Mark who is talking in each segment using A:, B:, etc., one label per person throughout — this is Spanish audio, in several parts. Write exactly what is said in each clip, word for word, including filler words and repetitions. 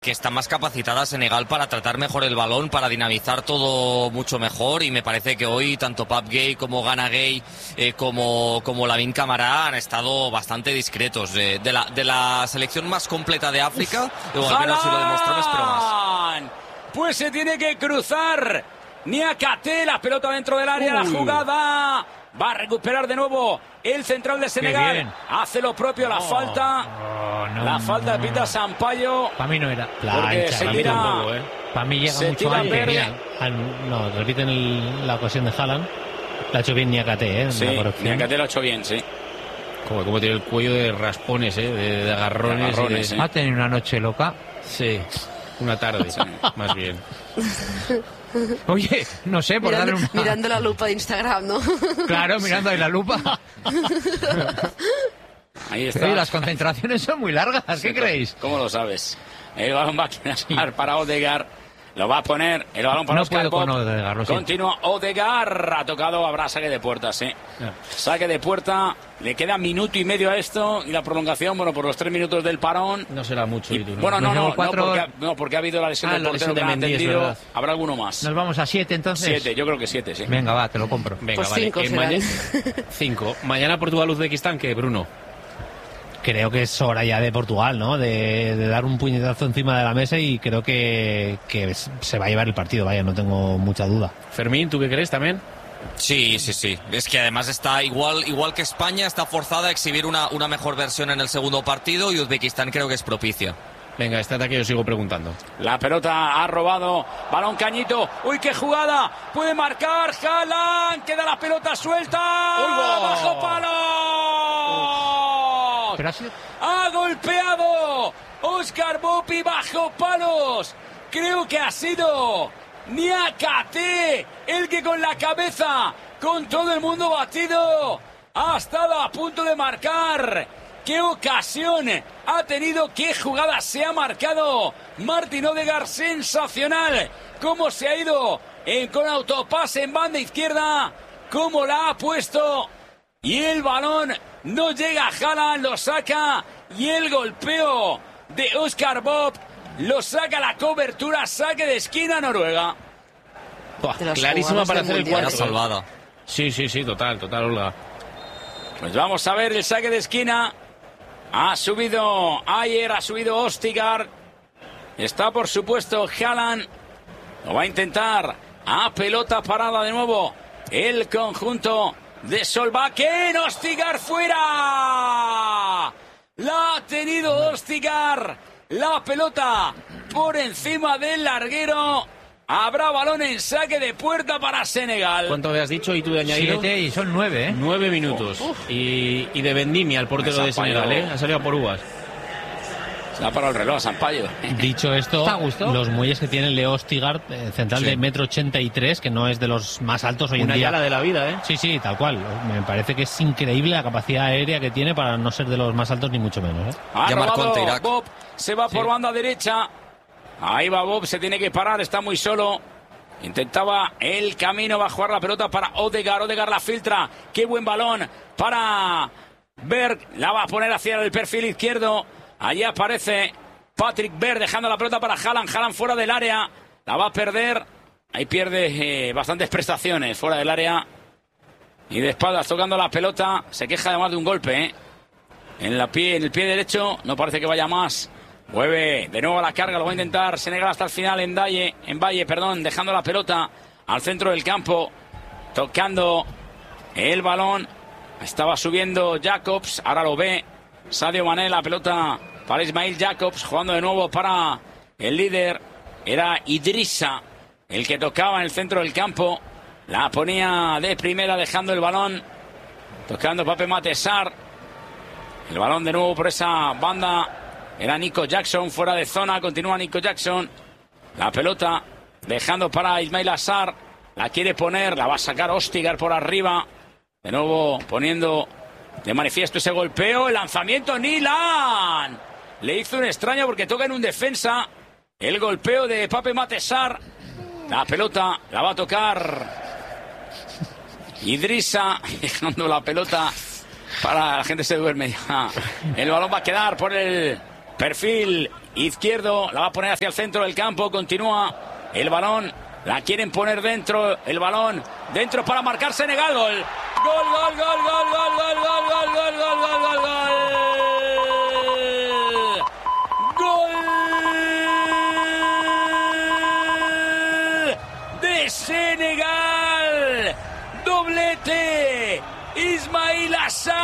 A: que está más capacitada Senegal para tratar mejor el balón, para dinamizar todo mucho mejor, y me parece que hoy tanto Pape Gueye como Gana Gueye eh, como, como Lamine Camara han estado bastante discretos. Eh, de, la, de la selección más completa de África, o al menos si lo demostró, me espero más.
B: Pues se tiene que cruzar Niakate, la pelota dentro del área, Uy. la jugada va a recuperar de nuevo el central de Senegal, hace lo propio, la oh, falta oh, no, la falta no, de Pita Sampaio.
C: Para mí no era
B: porque se tira
C: poco, ¿eh? Para mí llega mucho antes. No, repiten el, la ocasión de Haaland. La ha hecho bien Niakate, ¿eh?
B: Sí, Niakate lo ha hecho bien, sí.
D: Como, como tiene el cuello de raspones, ¿eh? De, de agarrones. De agarrones
C: de... ¿Sí? Ha tenido una noche loca.
D: Sí, una tarde, sí, más bien.
C: Oye, no sé, por
E: mirando,
C: darle una...
E: mirando la lupa de Instagram, ¿no?
C: Claro, mirando ahí la lupa.
B: Ahí está.
C: Oye, las concentraciones son muy largas, ¿qué sí, creéis?
B: ¿Cómo lo sabes? El balón va a quedar para Odegaard. Lo va a poner el balón para
C: no
B: Oscar
C: Bob. Con Odegaard,
B: Continúa Odegaard. Ha tocado, habrá saque de puerta, sí. Yeah. Saque de puerta. Le queda minuto y medio a esto. Y la prolongación, bueno, por los tres minutos del parón.
D: No será mucho.
B: Y,
D: tú, ¿no?
B: Bueno, no, no,
C: cuatro...
B: no, porque ha, no, porque ha habido la lesión
D: ah,
B: del portero que no ha atendido. Habrá alguno más.
C: Nos vamos a siete, entonces.
B: Siete, yo creo que siete, sí.
C: Venga, va, te lo compro.
D: Venga,
E: pues
D: vale.
E: cinco,
D: eh, mañana... cinco. Mañana Portugal-Uzbekistán, ¿qué, Bruno?
C: Creo que es hora ya de Portugal, ¿no? De, de dar un puñetazo encima de la mesa y creo que, que se va a llevar el partido, vaya, no tengo mucha duda.
D: Fermín, ¿tú qué crees también?
A: Sí, sí, sí. Es que además está igual igual que España, está forzada a exhibir una, una mejor versión en el segundo partido, y Uzbekistán creo que es propicia.
D: Venga, estate aquí, yo sigo preguntando.
B: La pelota ha robado, balón Cañito. ¡Uy, qué jugada! Puede marcar Haaland, queda la pelota suelta. ¡Bajo palo!
C: Pero ha, sido...
B: ha golpeado Oscar Bopi bajo palos. Creo que ha sido Niakate el que con la cabeza, con todo el mundo batido, ha estado a punto de marcar. ¡Qué ocasión ha tenido! ¡Qué jugada se ha marcado! Martin Odegaard, sensacional. Cómo se ha ido en, con autopase en banda izquierda. Cómo la ha puesto. Y el balón no llega a Haaland, lo saca. Y el golpeo de Oscar Bob lo saca la cobertura. Saque de esquina Noruega.
D: Buah, clarísima para hacer el cuarto.
A: Salvada.
D: Sí, sí, sí, total, total, Olga.
B: Pues vamos a ver el saque de esquina. Ha subido Ayer, ha subido Ostigar. Está, por supuesto, Haaland. Lo va a intentar. A pelota parada de nuevo. El conjunto de Solbakken. Ostigar fuera. La ha tenido Ostigar. La pelota por encima del larguero. Habrá balón en saque de puerta para Senegal.
D: ¿Cuánto habías dicho y tú de añadido?
C: Siete y son nueve, ¿eh?
D: Nueve minutos. Uf, uf. Y, y de Vendimia, el portero de Senegal, ¿eh? Ha salido por uvas.
B: Se ha parado el reloj a Sampaio.
C: Dicho esto, los muelles que tiene Leo Ostigar, eh, central sí. de metro ochenta y tres, que no es de los más altos hoy
D: Una
C: en día.
D: Una yala de la vida, ¿eh?
C: Sí, sí, tal cual. Me parece que es increíble la capacidad aérea que tiene para no ser de los más altos ni mucho menos, ¿eh?
B: Ha ya robado Bob, se va por sí. banda derecha. Ahí va Bob, se tiene que parar, está muy solo. Intentaba el camino, va a jugar la pelota para Odegaard. Odegaard la filtra. Qué buen balón para Berg. La va a poner hacia el perfil izquierdo. Allí aparece Patrick Berg dejando la pelota para Haaland. Haaland fuera del área. La va a perder. Ahí pierde eh, bastantes prestaciones fuera del área. Y de espaldas tocando la pelota. Se queja además de un golpe. ¿eh? En, la pie, en el pie derecho. No parece que vaya más. Mueve de nuevo a la carga, lo va a intentar Senegal hasta el final en Valle, en Valle, perdón, dejando la pelota al centro del campo, tocando el balón. Estaba subiendo Jacobs, ahora lo ve Sadio Mané, la pelota para Ismail Jacobs, jugando de nuevo para el líder. Era Idrissa el que tocaba en el centro del campo, la ponía de primera dejando el balón, tocando Pape Matar Sarr. El balón de nuevo por esa banda. Era Nico Jackson, fuera de zona, continúa Nico Jackson. La pelota, dejando para Ismail Assar. La quiere poner, la va a sacar Ostigar por arriba. De nuevo poniendo de manifiesto ese golpeo. El lanzamiento, Nilan. Le hizo un extraño porque toca en un defensa. El golpeo de Pape Matar Sarr. La pelota la va a tocar Idrissa, dejando la pelota para la gente se duerme ya. El balón va a quedar por el perfil izquierdo, la va a poner hacia el centro del campo, continúa el balón, la quieren poner dentro, el balón dentro para marcar Senegal. Gol, gol, gol, gol, gol, gol, gol, gol, gol, gol, gol, gol, gol, gol, gol de Senegal, doblete Ismaïla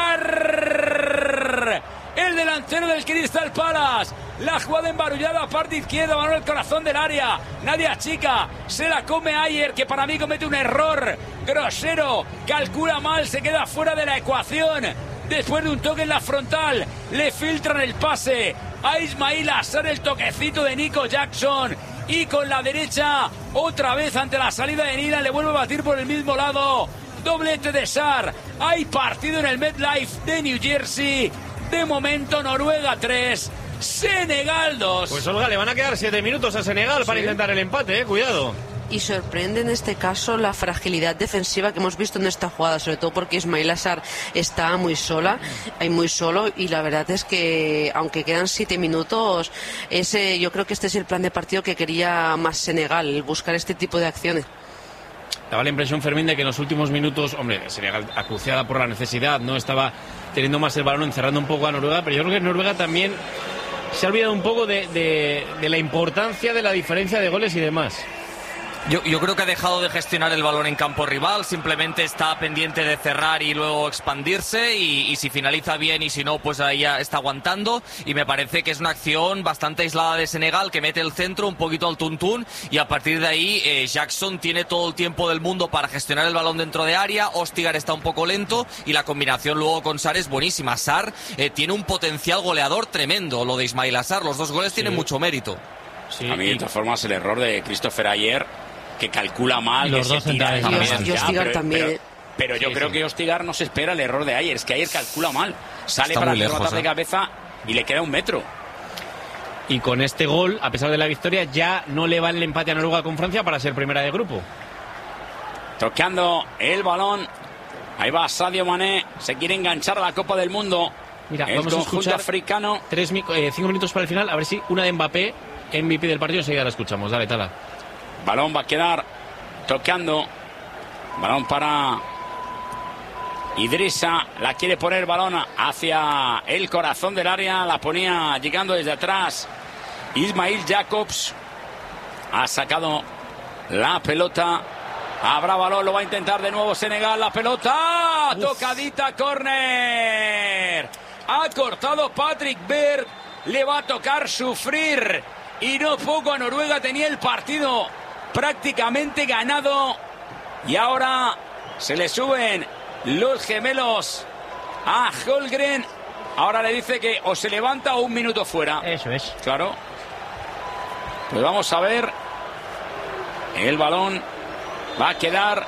B: Sarr, el delantero del Crystal Palace. La jugada embarullada, parte izquierda, balón al corazón del área. Nadie achica, se la come Ayer, que para mí comete un error grosero. Calcula mal, se queda fuera de la ecuación. Después de un toque en la frontal, le filtran el pase a Ismaïla Sarr, el toquecito de Nico Jackson. Y con la derecha, otra vez ante la salida de Nila, le vuelve a batir por el mismo lado. Doblete de Sarr. Hay partido en el MetLife de New Jersey. De momento, Noruega tres, Senegal dos.
F: Pues Olga, le van a quedar siete minutos a Senegal para sí. intentar el empate, eh, cuidado.
E: Y sorprende en este caso la fragilidad defensiva que hemos visto en esta jugada, sobre todo porque Ismaïla Sarr está muy sola, hay muy solo, y la verdad es que aunque quedan siete minutos, ese, yo creo que este es el plan de partido que quería más Senegal, buscar este tipo de acciones.
F: Daba la impresión, Fermín, de que en los últimos minutos, hombre, Senegal acuciada por la necesidad, no estaba teniendo más el balón, encerrando un poco a Noruega, pero yo creo que Noruega también se ha olvidado un poco de, de, de la importancia de la diferencia de goles y demás.
A: Yo, yo creo que ha dejado de gestionar el balón en campo rival, simplemente está pendiente de cerrar y luego expandirse, y, y si finaliza bien y si no, pues ahí ya está aguantando, y me parece que es una acción bastante aislada de Senegal, que mete el centro un poquito al tuntún, y a partir de ahí eh, Jackson tiene todo el tiempo del mundo para gestionar el balón dentro de área. Ostigar está un poco lento y la combinación luego con Sarr es buenísima. Sarr eh, tiene un potencial goleador tremendo. Lo de Ismaïla Sarr, los dos goles sí. tienen mucho mérito.
B: Sí, a mí, de todas formas, el error de Christopher Ayer, que calcula mal,
C: los
B: que
C: dos
B: se tira.
E: Y, y Ostigar pero, también.
B: Pero, pero yo sí, creo sí. que Ostigar no se espera el error de Ayer. Es que Ayer calcula mal. Sale
A: Está
B: para
A: rematar
B: de cabeza y le queda un metro.
F: Y con este gol, a pesar de la victoria, ya no le va el empate a Noruega con Francia para ser primera de grupo.
B: Tocando el balón. Ahí va Sadio Mané. Se quiere enganchar a la Copa del Mundo.
F: Mira,
B: el
F: vamos a escuchar
B: africano.
F: Tres, eh, cinco minutos para el final. A ver si una de Mbappé, M V P del partido, enseguida la escuchamos. Dale, Tala.
B: Balón va a quedar tocando. Balón para Idrissa. La quiere poner balón hacia el corazón del área. La ponía llegando desde atrás Ismail Jacobs. Ha sacado la pelota. Habrá balón, lo va a intentar de nuevo Senegal. La pelota. Uf. Tocadita, córner. Ha cortado Patrick Berg. Le va a tocar sufrir. Y no poco a Noruega. Tenía el partido prácticamente ganado, y ahora se le suben los gemelos a Holmgren. Ahora le dice que o se levanta o un minuto fuera.
C: Eso es.
B: Claro. Pues vamos a ver. El balón va a quedar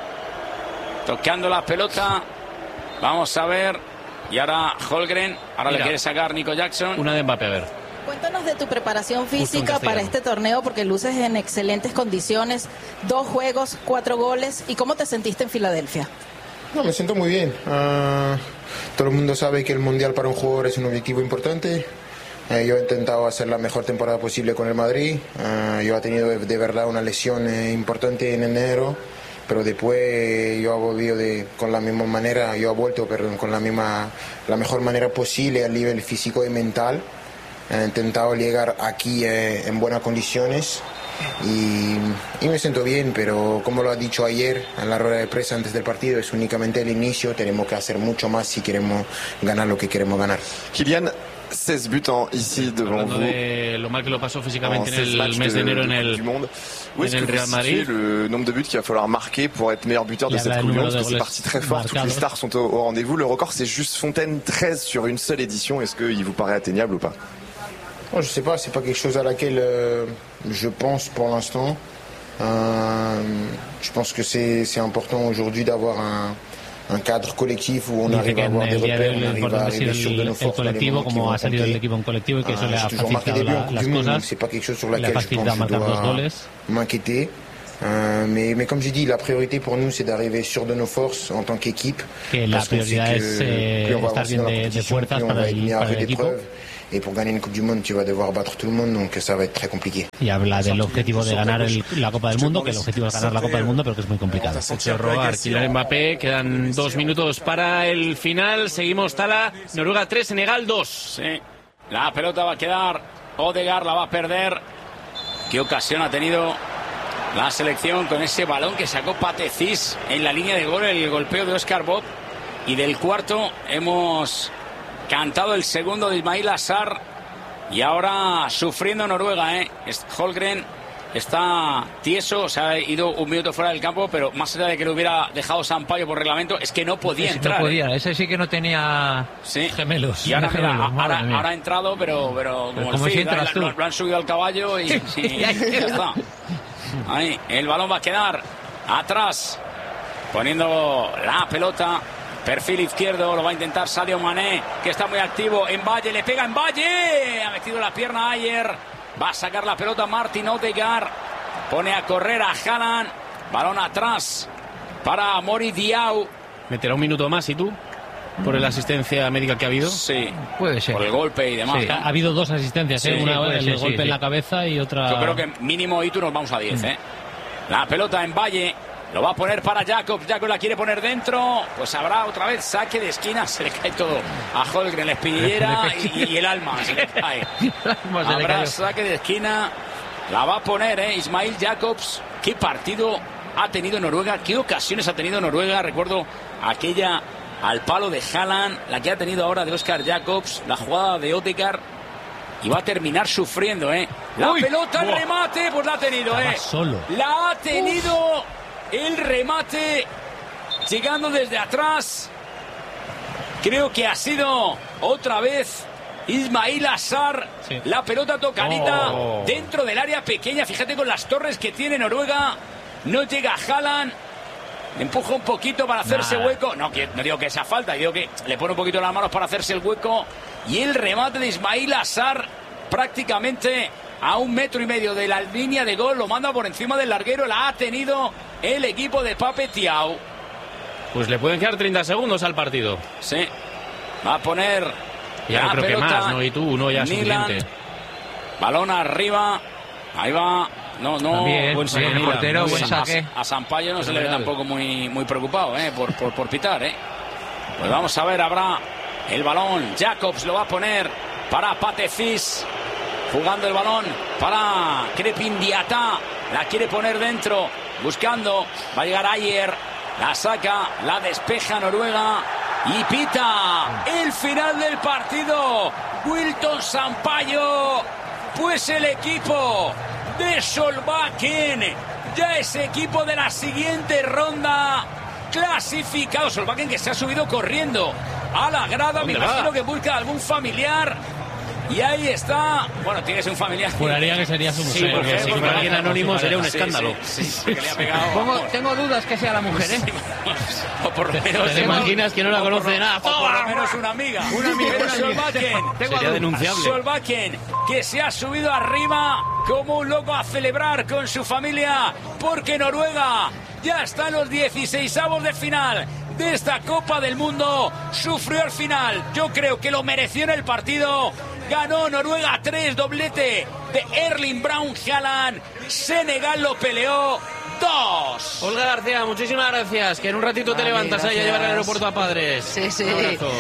B: tocando la pelota. Vamos a ver. Y ahora Holmgren. Ahora Mira, le quiere sacar Nico Jackson.
F: Una de Mbappé, a ver.
G: Cuéntanos de tu preparación física para este torneo, porque luces en excelentes condiciones, dos juegos, cuatro goles, ¿y cómo te sentiste en Filadelfia?
H: No, me siento muy bien. Uh, todo el mundo sabe que el Mundial para un jugador es un objetivo importante. Uh, yo he intentado hacer la mejor temporada posible con el Madrid. Uh, yo he tenido de, de verdad una lesión eh, importante en enero, pero después yo he volvido de, con la misma manera, yo he vuelto perdón, con la misma, la mejor manera posible a nivel físico y mental. He intentado llegar aquí eh, en buenas condiciones y, y me siento bien, pero como lo ha dicho ayer en la rueda de prensa antes del partido, es únicamente el inicio. Tenemos que hacer mucho más si queremos ganar lo que queremos ganar.
I: Kylian, seize buts en, ici devant vous.
F: De lo mal que lo pasó físicamente en el mes de enero en el, en el Real Madrid.
I: Le nombre de buts qu'il va falloir marquer pour être meilleur buteur de cette Coupe du Monde, parce que c'est parti très fort, toutes les stars sont au, au rendez-vous. Le record, c'est juste Fontaine, treize sur une seule édition. Est-ce qu'il vous paraît atteignable ou pas?
H: Bon, je sais pas, c'est pas quelque chose à laquelle euh, je pense pour l'instant. Euh, je pense que c'est, c'est important aujourd'hui d'avoir un, un cadre collectif où on arrive à avoir des repères, on arrive à arriver sur de nos forces dans les moments qui vont compter. Euh, j'ai toujours marqué des buts en Coupe du Monde, donc c'est pas quelque chose sur laquelle je pense que je dois m'inquiéter. Euh, mais, mais comme j'ai dit, la priorité pour nous, c'est d'arriver sûr de nos forces en tant qu'équipe.
C: Que la prioridad es eh, estar bien de, de fuerzas para el, para el equipo.
H: et pour gagner une Coupe du Monde, tu vas devoir battre tout le monde, donc ça va être très compliqué.
C: Y habla del objetivo de ganar el, la Copa del Mundo, que el objetivo es ganar la Copa del Mundo, pero que es muy complicado.
F: Mucho robar, Kylian Mbappé, quedan dos minutos para el final, seguimos Tala, Noruega tres, Senegal dos.
B: Sí, la pelota va a quedar, Odegaard la va a perder. Qué ocasión ha tenido la selección con ese balón que sacó Patecis en la línea de gol, el golpeo de Oscar Bob. Y del cuarto hemos cantado el segundo de Ismail Assar. Y ahora sufriendo Noruega, ¿eh? Holgren está tieso, se ha ido un minuto fuera del campo, pero más allá de que lo hubiera dejado Sampaio por reglamento, es que no podía
J: ese
B: entrar.
J: No podía,
B: ¿eh?
J: Ese sí que no tenía
B: sí.
J: gemelos.
B: Y ahora,
J: gemelos,
B: mira, ahora, ahora ha entrado, pero, pero como
J: pero
B: el fin, lo, lo, lo han subido al caballo y, y, y ya está. Ahí, el balón va a quedar atrás, poniendo la pelota. Perfil izquierdo, lo va a intentar Sadio Mané, que está muy activo. En Valle, le pega en Valle. Ha metido la pierna Ayer. Va a sacar la pelota Martin Odegaard. Pone a correr a Haaland. Balón atrás para Mori Diaw.
F: ¿Meterá un minuto más y tú? ¿Por la asistencia médica que ha habido?
B: Sí,
J: puede ser.
B: Por el golpe y demás.
C: Sí. ¿No? Ha habido dos asistencias,
B: sí,
C: ¿eh? Una el
B: ser,
C: golpe
B: sí,
C: en
B: sí.
C: la cabeza y otra...
B: Yo creo que mínimo y tú nos vamos a diez, ¿eh? La pelota en Valle. Lo va a poner para Jacobs. Jacobs la quiere poner dentro. Pues habrá otra vez saque de esquina. Se le cae todo a Holgren, la espinillera y, y el alma se le cae. Habrá saque de esquina. La va a poner, ¿eh? Ismail Jacobs. Qué partido ha tenido Noruega. Qué ocasiones ha tenido Noruega. Recuerdo aquella al palo de Haaland. La que ha tenido ahora de Oscar Jacobs. La jugada de Odegaard. Y va a terminar sufriendo, ¿eh? La Uy, pelota, el remate. Pues la ha tenido, ¿eh?
C: Solo.
B: La ha tenido. Uf. El remate llegando desde atrás. Creo que ha sido otra vez Ismail Assar. Sí. La pelota tocadita oh. dentro del área pequeña. Fíjate con las torres que tiene Noruega. No llega Haaland. Empuja un poquito para hacerse nah. hueco. No, que, no digo que sea falta. Digo que le pone un poquito las manos para hacerse el hueco. Y el remate de Ismail Assar prácticamente a un metro y medio de la línea de gol. Lo manda por encima del larguero. La ha tenido el equipo de Pape Thiaw.
F: Pues le pueden quedar treinta segundos al partido.
B: Sí. Va a poner
F: ya no creo que más, ¿no? Y tú, uno ya es suficiente.
B: Balón arriba. Ahí va. No, no.
J: También, buen saque, el portero, buen saque.
B: A, a Sampaio no se le ve tampoco muy, muy preocupado, ¿eh? Por, por, por pitar, ¿eh? Pues vamos a ver, habrá el balón. Jacobs lo va a poner para Patecis. Jugando el balón para Crepin Diata. La quiere poner dentro. Buscando. Va a llegar Ayer. La saca. La despeja Noruega. Y pita el final del partido. Wilton Sampaio. Pues el equipo de Solbakken ya es equipo de la siguiente ronda. Clasificado. Solbakken que se ha subido corriendo a la grada. Me imagino va? que busca algún familiar. Y ahí está. Bueno, tiene que ser un familiar.
C: Juraría que sería su mujer.
F: Sí, porque si fuera alguien anónimo sería un escándalo.
B: Sí, sí, sí, que le ha pegado,
J: Pongo, tengo dudas que sea la mujer, ¿eh?
B: Sí, o por lo menos.
F: ¿Te imaginas que no la conoce de nada?
B: O por lo menos una amiga.
J: Una amiga.
B: Pero Solbakken.
F: Sería denunciable.
B: Solbakken, que se ha subido arriba como un loco a celebrar con su familia. Porque Noruega ya está en los dieciseisavos de final de esta Copa del Mundo. Sufrió al final. Yo creo que lo mereció en el partido. Ganó Noruega tres, doblete de Erling Braun Haaland. Senegal lo peleó dos.
F: Olga García, muchísimas gracias. Que en un ratito vale, te levantas ahí a llevar al aeropuerto a Padres.
E: Sí, sí.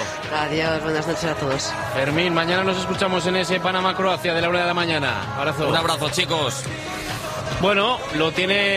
E: Adiós, buenas noches a todos.
F: Fermín, mañana nos escuchamos en ese Panamá-Croacia de la una de la mañana. Abrazo.
A: Un abrazo, chicos.
F: Bueno, lo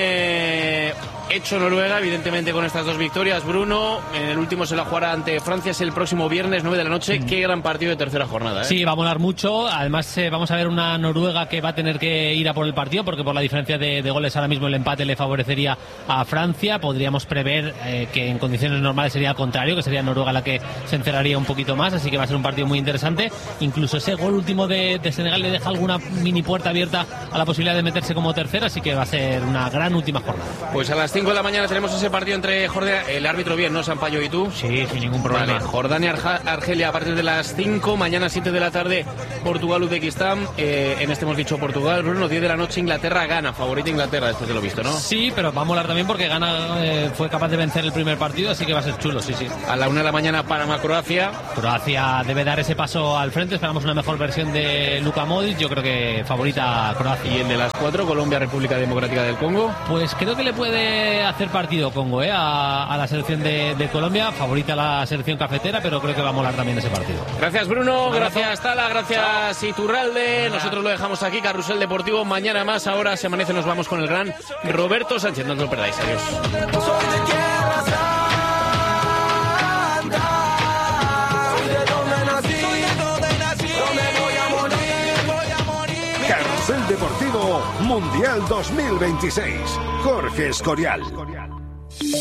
F: tiene hecho Noruega, evidentemente, con estas dos victorias. Bruno, en el último se la jugará ante Francia, es el próximo viernes, nueve de la noche. Mm. Qué gran partido de tercera jornada, ¿eh?
C: Sí, va a molar mucho. Además, eh, vamos a ver una Noruega que va a tener que ir a por el partido, porque por la diferencia de, de goles ahora mismo el empate le favorecería a Francia. Podríamos prever eh, que en condiciones normales sería al contrario, que sería Noruega la que se encerraría un poquito más, así que va a ser un partido muy interesante. Incluso ese gol último de, de Senegal le deja alguna mini puerta abierta a la posibilidad de meterse como tercera, así que va a ser una gran última jornada.
F: Pues Pues a las cinco de la mañana tenemos ese partido entre Jordania, el árbitro bien, ¿no, Sampaio y tú?
C: Sí, sin ningún problema.
F: Vale, Jordania-Argelia a partir de las cinco, mañana siete de la tarde Portugal-Uzbekistán, eh, en este hemos dicho Portugal, Bruno, diez de la noche Inglaterra-Ghana, favorita Inglaterra después de lo visto, ¿no?
C: Sí, pero va a molar también porque Ghana eh, fue capaz de vencer el primer partido, así que va a ser chulo, sí, sí.
F: A la una de la mañana Panamá-Croacia.
C: Croacia debe dar ese paso al frente, esperamos una mejor versión de Luka Modric, yo creo que favorita Croacia.
F: Y el de las cuatro, Colombia-República Democrática del Congo.
C: Pues creo que le puede hacer partido Congo, ¿eh? a, a la selección de, de Colombia, favorita la selección cafetera, pero creo que va a molar también ese partido.
F: Gracias Bruno, gracias Tala, gracias Iturralde. Nosotros lo dejamos aquí, Carrusel Deportivo, mañana más, ahora se amanece, nos vamos con el gran Roberto Sánchez, no os lo perdáis, adiós.
K: Carrusel Deportivo Mundial dos mil veintiséis. Jorge Escorial.